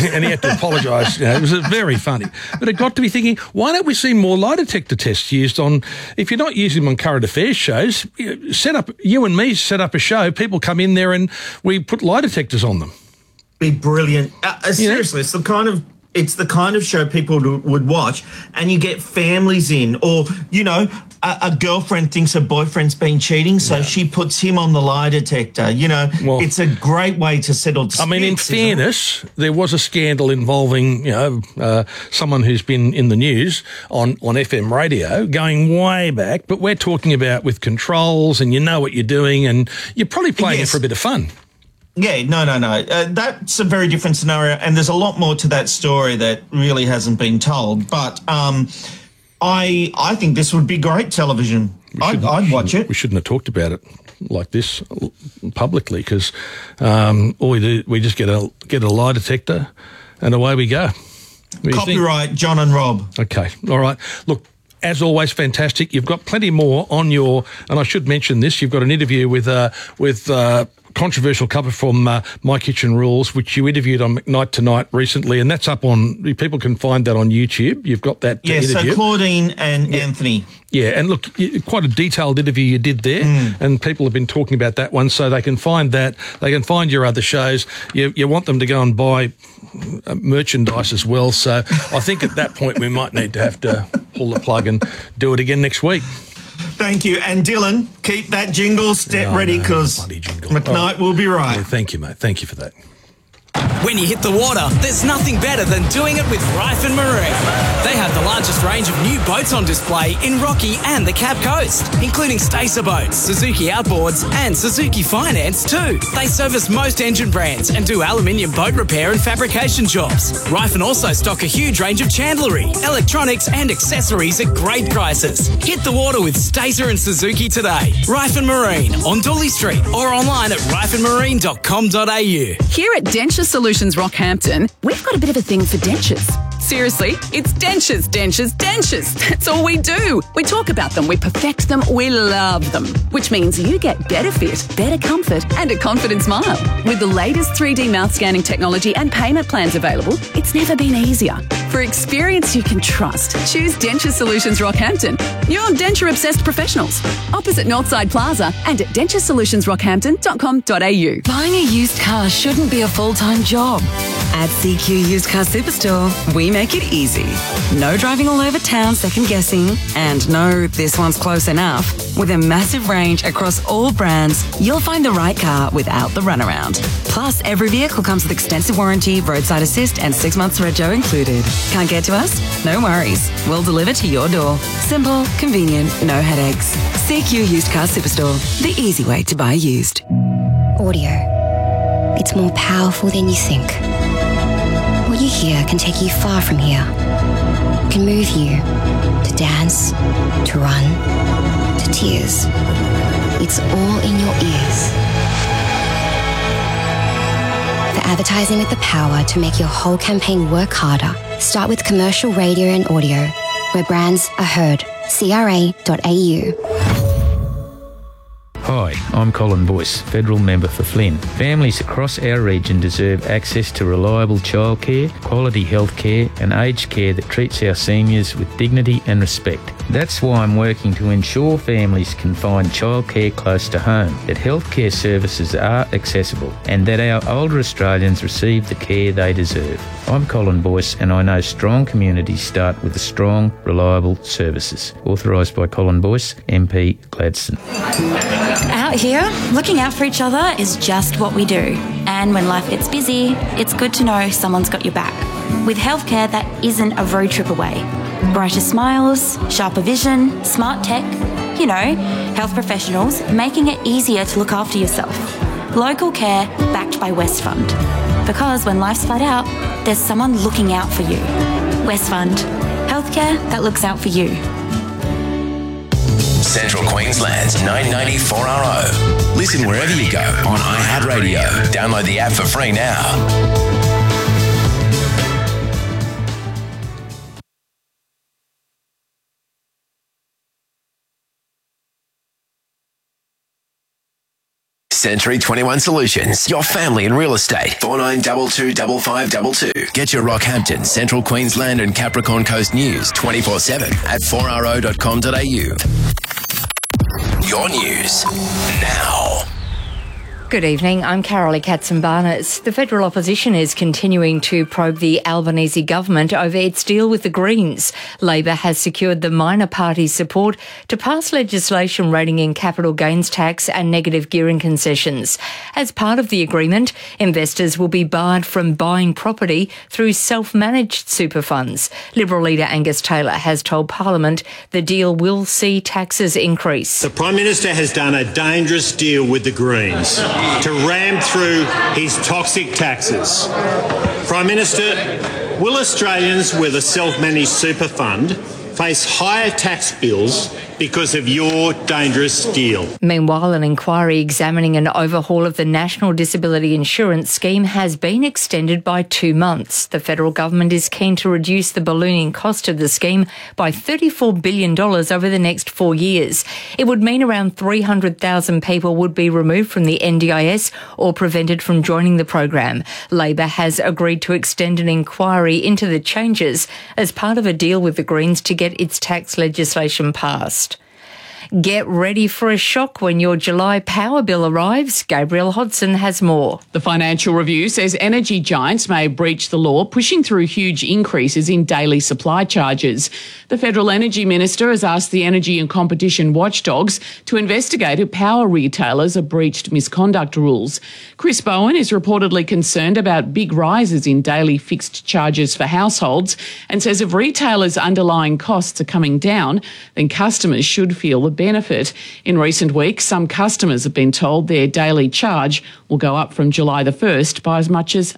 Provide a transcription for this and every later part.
and he had to apologise. It was very funny. But it got to be thinking, why don't we see more lie detector tests used on, if you're not using them on current affairs shows, you and me set up a show, people come in there and we put lie detectors on them. Be brilliant. Seriously, it's the kind of show people would watch, and you get families in, or, a girlfriend thinks her boyfriend's been cheating, so she puts him on the lie detector. It's a great way to settle disputes. I mean, in fairness, there was a scandal involving, someone who's been in the news on FM radio going way back, but we're talking about with controls and you know what you're doing and you're probably playing it for a bit of fun. Yeah, no. That's a very different scenario, and there's a lot more to that story that really hasn't been told. But I think this would be great television. I'd watch it. We shouldn't have talked about it like this publicly, because all we just get a lie detector and away we go. Copyright John and Rob. Okay, all right. Look, as always, fantastic. You've got plenty more on your, and I should mention this, you've got an interview with controversial couple from My Kitchen Rules, which you interviewed on McKnight Tonight recently, and that's up on, people can find that on YouTube. You've got that interview. So Claudine and Anthony. Yeah, and look, quite a detailed interview you did there, and people have been talking about that one, so they can find that. They can find your other shows. You want them to go and buy merchandise as well, so I think at that point we might need to have to pull the plug and do it again next week. Thank you. And Dylan, keep that jingle ready, because McKnight will be right. Yeah, thank you, mate. Thank you for that. When you hit the water, there's nothing better than doing it with Rife and Marine. They have the largest range of new boats on display in Rocky and the Cape Coast, including Stacer boats, Suzuki Outboards, and Suzuki Finance too. They service most engine brands and do aluminium boat repair and fabrication jobs. Rife and also stock a huge range of chandlery, electronics, and accessories at great prices. Hit the water with Stacer and Suzuki today. Rife and Marine on Dooley Street or online at rifeandmarine.com.au. Here at Denture Solutions Rockhampton, we've got a bit of a thing for dentures. Seriously, it's dentures, dentures, dentures. That's all we do. We talk about them, we perfect them, we love them. Which means you get better fit, better comfort, and a confident smile. With the latest 3D mouth scanning technology and payment plans available, it's never been easier. For experience you can trust, choose Denture Solutions Rockhampton. You're denture-obsessed professionals. Opposite Northside Plaza and at denturesolutions.rockhampton.com.au. Buying a used car shouldn't be a full-time job. At CQ Used Car Superstore, we make it easy. No driving all over town second-guessing, and no, this one's close enough. With a massive range across all brands, you'll find the right car without the runaround. Plus, every vehicle comes with extensive warranty, roadside assist, and 6 months rego included. Can't get to us? No worries. We'll deliver to your door. Simple, convenient, no headaches. CQ Used Car Superstore, the easy way to buy used. Audio. It's more powerful than you think. What you hear can take you far from here. It can move you to dance, to run, to tears. It's all in your ears. For advertising with the power to make your whole campaign work harder, start with commercial radio and audio, where brands are heard. CRA.au. Hi, I'm Colin Boyce, Federal Member for Flynn. Families across our region deserve access to reliable childcare, quality health care and aged care that treats our seniors with dignity and respect. That's why I'm working to ensure families can find childcare close to home, that healthcare services are accessible and that our older Australians receive the care they deserve. I'm Colin Boyce and I know strong communities start with strong, reliable services. Authorised by Colin Boyce, MP Gladstone. Out here, looking out for each other is just what we do. And when life gets busy, it's good to know someone's got your back. With healthcare that isn't a road trip away. Brighter smiles, sharper vision, smart tech, health professionals making it easier to look after yourself. Local care backed by Westfund. Because when life's flat out, there's someone looking out for you. Westfund. Healthcare that looks out for you. Central Queensland's 994RO. Listen wherever you go on iHeartRadio. Download the app for free now. Century 21 Solutions. Your family in real estate. 4922 5522. Get your Rockhampton, Central Queensland and Capricorn Coast news 24/7 at 4ro.com.au. Your news now. Good evening, I'm Carolee Katzenbarnes. The federal opposition is continuing to probe the Albanese government over its deal with the Greens. Labor has secured the minor party's support to pass legislation reining in capital gains tax and negative gearing concessions. As part of the agreement, investors will be barred from buying property through self-managed super funds. Liberal leader Angus Taylor has told Parliament the deal will see taxes increase. The Prime Minister has done a dangerous deal with the Greens to ram through his toxic taxes. Prime Minister, will Australians with a self-managed super fund face higher tax bills because of your dangerous deal? Meanwhile, an inquiry examining an overhaul of the National Disability Insurance Scheme has been extended by 2 months. The federal government is keen to reduce the ballooning cost of the scheme by $34 billion over the next 4 years. It would mean around 300,000 people would be removed from the NDIS or prevented from joining the program. Labor has agreed to extend an inquiry into the changes as part of a deal with the Greens to get its tax legislation passed. Get ready for a shock when your July power bill arrives. Gabriel Hodson has more. The Financial Review says energy giants may breach the law, pushing through huge increases in daily supply charges. The Federal Energy Minister has asked the Energy and Competition watchdogs to investigate if power retailers have breached misconduct rules. Chris Bowen is reportedly concerned about big rises in daily fixed charges for households and says if retailers' underlying costs are coming down, then customers should feel the benefit. In recent weeks, some customers have been told their daily charge will go up from July the 1st by as much as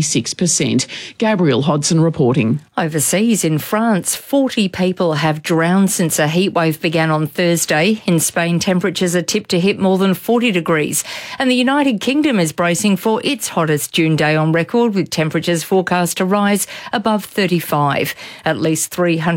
86%. Gabriel Hodson reporting. Overseas in France, 40 people have drowned since a heatwave began on Thursday. In Spain, temperatures are tipped to hit more than 40 degrees. And the United Kingdom is bracing for its hottest June day on record, with temperatures forecast to rise above 35. At least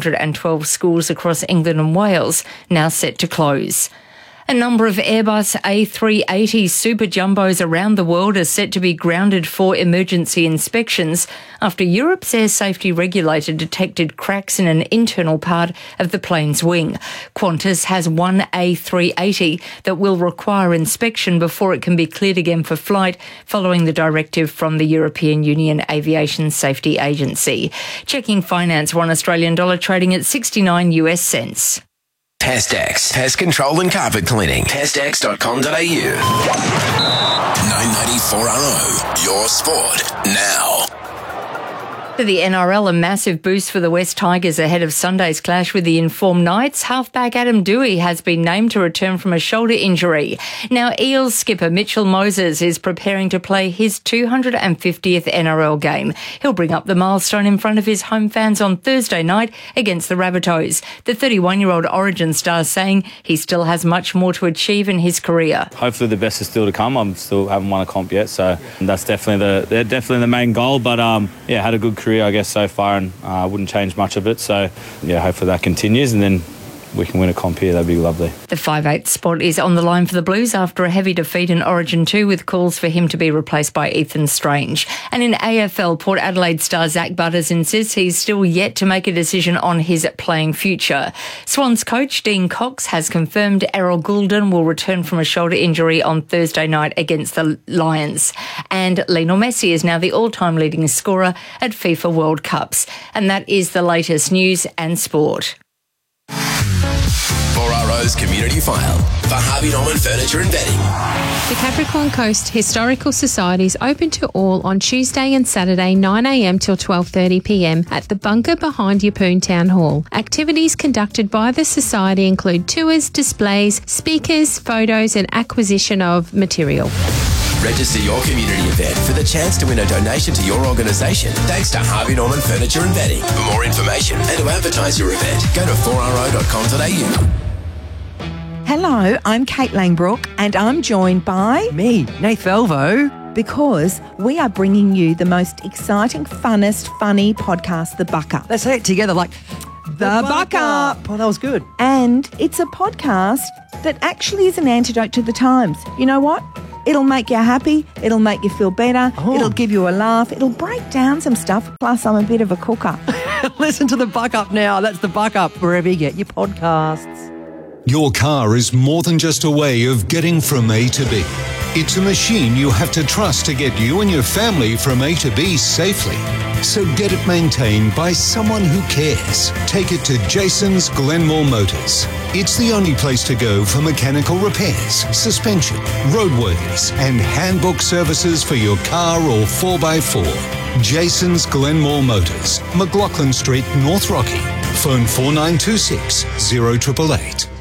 312 schools across England and Wales now set to close. A number of Airbus A380 Super Jumbos around the world are set to be grounded for emergency inspections after Europe's air safety regulator detected cracks in an internal part of the plane's wing. Qantas has one A380 that will require inspection before it can be cleared again for flight, following the directive from the European Union Aviation Safety Agency. Checking finance, $1 Australian dollar trading at 69 US cents. PestX, pest control and carpet cleaning. PestX.com.au. 994RO, your sport now. For the NRL, a massive boost for the West Tigers ahead of Sunday's clash with the informed Knights. Halfback Adam Doueihi has been named to return from a shoulder injury. Now, Eels skipper Mitchell Moses is preparing to play his 250th NRL game. He'll bring up the milestone in front of his home fans on Thursday night against the Rabbitohs. The 31-year-old Origin star saying he still has much more to achieve in his career. Hopefully the best is still to come. I still haven't won a comp yet, so that's definitely the main goal. But had a good career, I guess, so far, and I wouldn't change much of it. So, hopefully that continues, and then we can win a comp here. That'd be lovely. The 5/8 spot is on the line for the Blues after a heavy defeat in Origin 2, with calls for him to be replaced by Ethan Strange. And in AFL, Port Adelaide star Zach Butters insists he's still yet to make a decision on his playing future. Swans coach Dean Cox has confirmed Errol Goulden will return from a shoulder injury on Thursday night against the Lions. And Lionel Messi is now the all-time leading scorer at FIFA World Cups. And that is the latest news and sport. 4RO's Community File for Harvey Norman Furniture and Bedding. The Capricorn Coast Historical Society is open to all on Tuesday and Saturday 9am till 12:30pm at the bunker behind Yeppoon Town Hall. Activities conducted by the Society include tours, displays, speakers, photos and acquisition of material. Register your community event for the chance to win a donation to your organisation thanks to Harvey Norman Furniture and Bedding. For more information and to advertise your event, go to 4ro.com.au. Hello, I'm Kate Langbrook and I'm joined by... me, Nath Elvo. Because we are bringing you the most exciting, funnest, funny podcast, The Buck Up. Let's say it together like... The Buck Up. Oh, that was good. And it's a podcast that actually is an antidote to the times. You know what? It'll make you happy. It'll make you feel better. It'll give you a laugh. It'll break down some stuff. Plus, I'm a bit of a cooker. Listen to the Buck Up now. That's the Buck Up wherever you get your podcasts. Your car is more than just a way of getting from A to B. It's a machine you have to trust to get you and your family from A to B safely. So get it maintained by someone who cares. Take it to Jason's Glenmore Motors. It's the only place to go for mechanical repairs, suspension, roadworthies, and handbook services for your car or 4x4. Jason's Glenmore Motors, McLaughlin Street, North Rocky. Phone 4926 0888.